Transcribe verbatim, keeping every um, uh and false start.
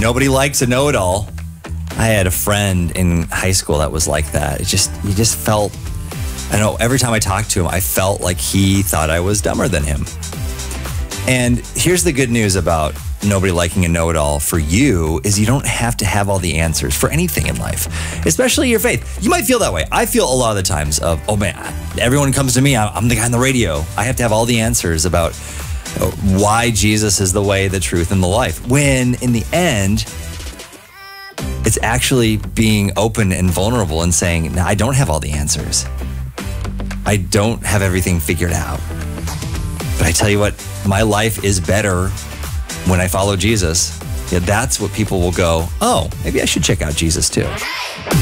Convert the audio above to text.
Nobody likes a know-it-all. I had a friend in high school that was like that. It just, you just felt, I know, every time I talked to him, I felt like he thought I was dumber than him. And here's the good news about nobody liking a know-it-all for you is you don't have to have all the answers for anything in life, especially your faith. You might feel that way. I feel a lot of the times of, oh man, everyone comes to me, I'm the guy on the radio. I have to have all the answers about why Jesus is the way, the truth, and the life. When in the end, it's actually being open and vulnerable and saying, no, I don't have all the answers. I don't have everything figured out. But I tell you what, my life is better when I follow Jesus. Yeah, that's what people will go, oh, maybe I should check out Jesus too.